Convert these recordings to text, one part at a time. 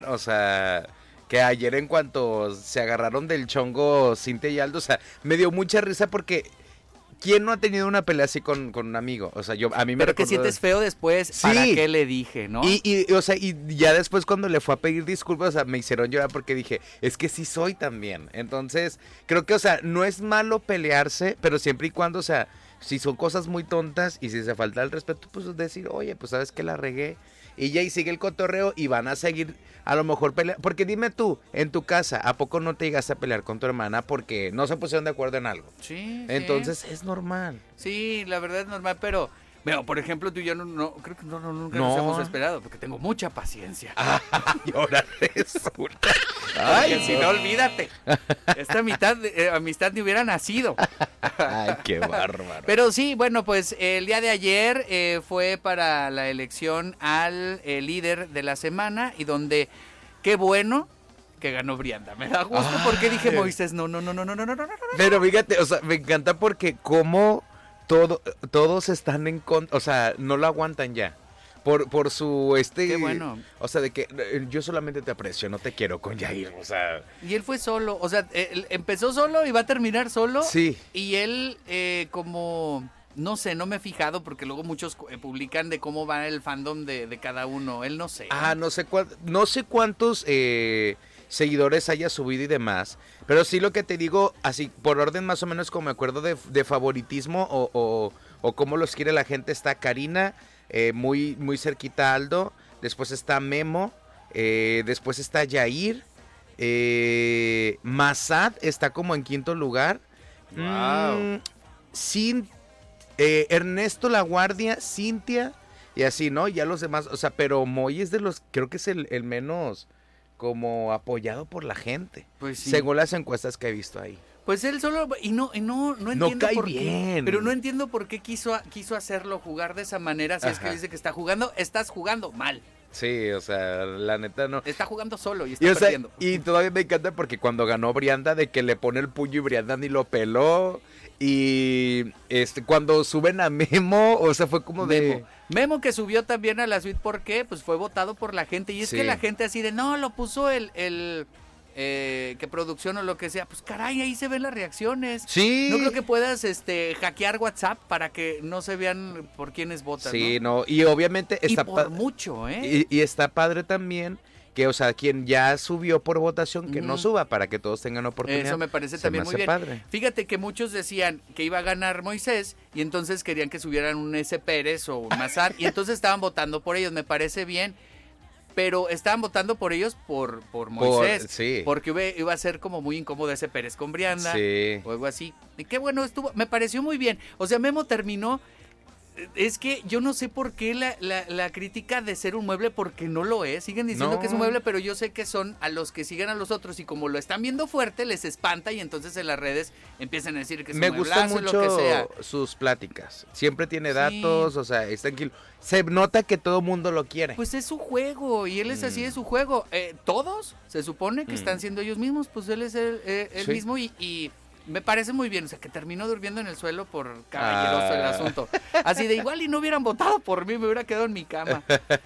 O sea, que ayer en cuanto se agarraron del chongo Cintia y Aldo, o sea, me dio mucha risa porque ¿quién no ha tenido una pelea así con un amigo? O sea, a mí me Pero que recordó... sientes feo después, Sí. ¿para qué le dije, no? O sea, y ya después cuando le fue a pedir disculpas, o sea, me hicieron llorar porque dije, es que sí soy también. Entonces, creo que, o sea, no es malo pelearse, pero siempre y cuando, o sea, si son cosas muy tontas y si se falta el respeto, pues decir, oye, pues sabes que la regué. Y ya y sigue el cotorreo y van a seguir a lo mejor peleando. Porque dime tú, en tu casa, ¿a poco no te llegaste a pelear con tu hermana porque no se pusieron de acuerdo en algo? Sí, Entonces es normal. sí, la verdad es normal, pero... Bueno, por ejemplo, tú y yo creo que nunca nos hemos esperado, porque tengo mucha paciencia. Y ahora resulta. Ay, si no, olvídate. Esta amistad ni hubiera nacido. Ay, qué bárbaro. Pero sí, bueno, pues el día de ayer fue para la elección al líder de la semana y donde, qué bueno que ganó Brianda. Me da gusto porque dije, Moisés, no. Pero fíjate, o sea, me encanta porque como todos están en contra, o sea, no lo aguantan ya. Por su Qué bueno. O sea, de que yo solamente te aprecio, no te quiero con Yair, o sea. Y él fue solo, o sea, él empezó solo y va a terminar solo. Sí. Y él como, no sé, no me he fijado porque luego muchos publican de cómo va el fandom de cada uno. Él no sé. No sé cuántos seguidores haya subido y demás, pero sí lo que te digo, así por orden más o menos como me acuerdo de favoritismo o cómo los quiere la gente, está Karina, muy, muy cerquita a Aldo, después está Memo, después está Yair, Massad está como en quinto lugar, Wow. Ernesto La Guardia, Cintia y así, ¿no? Ya los demás, o sea, pero Moy es de los, creo que es el menos como apoyado por la gente, Pues sí. según las encuestas que he visto ahí. Pues él solo, y no entiendo cae por bien. qué, pero no entiendo por qué quiso hacerlo jugar de esa manera, si es que dice que está jugando, estás jugando mal. Sí, o sea, la neta no. Está jugando solo y está perdiendo. Y todavía me encanta porque cuando ganó Brianda de que le pone el puño y Brianda ni lo peló. Y cuando suben a Memo, o sea, fue como de... Memo que subió también a la suite, ¿por qué? Pues fue votado por la gente. Y es que la gente así de, no, lo puso que producción o lo que sea. Pues caray, ahí se ven las reacciones. Sí. No creo que puedas hackear WhatsApp para que no se vean por quiénes votan, Sí, no, y obviamente está... Y por mucho, ¿eh? Y está padre también que, o sea, quien ya subió por votación, que no suba para que todos tengan oportunidad. Eso me parece también muy bien. Padre. Fíjate que muchos decían que iba a ganar Moisés y entonces querían que subieran un S. Pérez o un Massad y entonces estaban votando por ellos, me parece bien. Pero estaban votando por ellos por Moisés. Sí. Porque iba a ser como muy incómodo ese Pérez con Brianda. Sí. O algo así. Y qué bueno estuvo. Me pareció muy bien. O sea, Memo terminó. Es que yo no sé por qué la crítica de ser un mueble, porque no lo es. Siguen diciendo que es un mueble, pero yo sé que son a los que siguen a los otros. Y como lo están viendo fuerte, les espanta. Y entonces en las redes empiezan a decir que es un mueblazo. Me gustan mucho lo que sea. sus pláticas. Siempre tiene datos, o sea, es tranquilo. Se nota que todo mundo lo quiere. Pues es su juego y él es así de su juego. Todos se supone que están siendo ellos mismos, pues él es el mismo y me parece muy bien, o sea, que terminó durmiendo en el suelo por caballeroso el asunto. Así de igual y no hubieran votado por mí, me hubiera quedado en mi cama.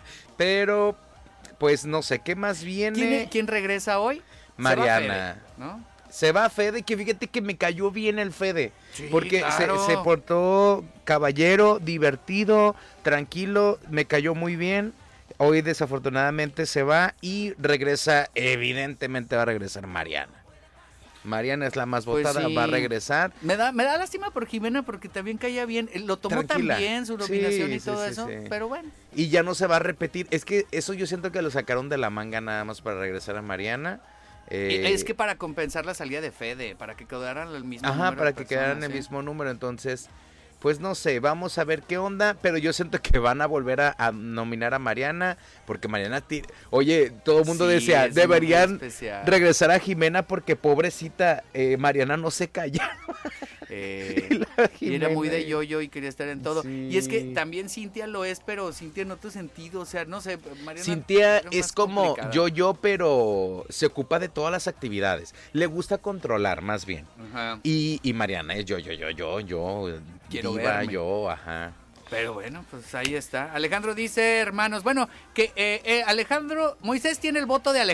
Pero, pues no sé, ¿qué más viene? ¿Quién regresa hoy? Mariana. Se va Fede, ¿no? Se va Fede, que fíjate que me cayó bien el Fede. Sí, porque claro. se portó caballero, divertido, tranquilo, me cayó muy bien. Hoy desafortunadamente se va y regresa, evidentemente va a regresar Mariana. Mariana es la más votada, Pues sí. va a regresar. Me da lástima por Jimena porque también caía bien. Lo tomó Tranquila. tan bien su nominación Sí, y todo sí, eso, sí. pero bueno. Y ya no se va a repetir. Es que eso yo siento que lo sacaron de la manga nada más para regresar a Mariana. Es que para compensar la salida de Fede, para que quedaran el mismo número. Ajá, para de que personas, quedaran el mismo número. Entonces, pues no sé, vamos a ver qué onda. Pero yo siento que van a volver a nominar a Mariana. Porque Mariana, oye, todo el mundo Sí, decía, es deberían muy especial. regresar a Jimena porque pobrecita, Mariana no se calla. Y era muy de yo-yo y quería estar en todo. Sí. Y es que también Cintia lo es, pero Cintia en otro sentido, o sea, no sé, Mariana Cintia era es más como complicada. yo, pero se ocupa de todas las actividades. Le gusta controlar, más bien. Ajá. Y Mariana es yo. Quiero diva, verme. ajá. Pero bueno, pues ahí está. Alejandro dice, hermanos, bueno, que Alejandro, Moisés tiene el voto de Alejandro.